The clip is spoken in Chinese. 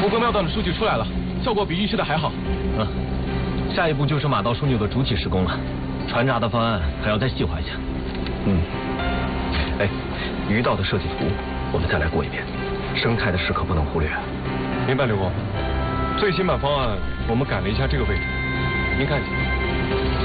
吴哥庙段的数据出来了，效果比预期的还好。 嗯，下一步就是马道枢纽的主体施工了，船闸的方案还要再细化一下。哎，鱼道的设计图我们再来过一遍，生态的时刻不能忽略。 明白，刘工。最新版方案我们改了一下这个位置，您看一下。